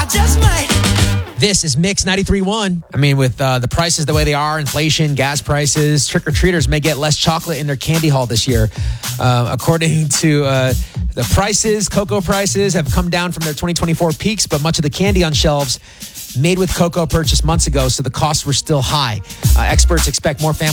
just might. This is Mix 93.1. I mean, with the prices the way they are, inflation, gas prices, trick-or-treaters may get less chocolate in their candy haul this year. According to the prices, cocoa prices have come down from their 2024 peaks, but much of the candy on shelves made with cocoa purchased months ago, so the costs were still high. Experts expect more families